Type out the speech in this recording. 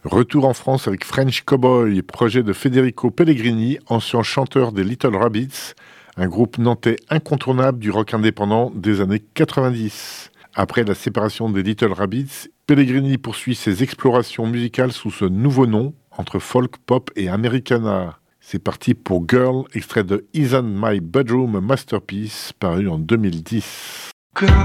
Retour en France avec French Cowboy, projet de Federico Pellegrini, ancien chanteur des Little Rabbits, un groupe nantais incontournable du rock indépendant des années 90. Après la séparation des Little Rabbits, Pellegrini poursuit ses explorations musicales sous ce nouveau nom, entre folk, pop et Americana. C'est parti pour Girl, extrait de Isn't My Bedroom a Masterpiece, paru en 2010.